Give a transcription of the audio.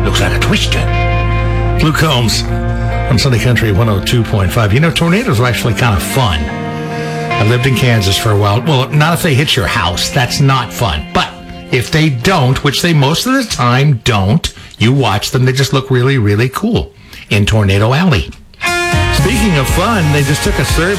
Looks like a twister. Luke Combs on Sunday Country 102.5. You know, tornadoes are actually kind of fun. I lived in Kansas for a while. Well, not if they hit your house. That's not fun. But if they don't, which they most of the time don't, you watch them. They just look really, really cool in Tornado Alley. Speaking of fun, they just took a survey.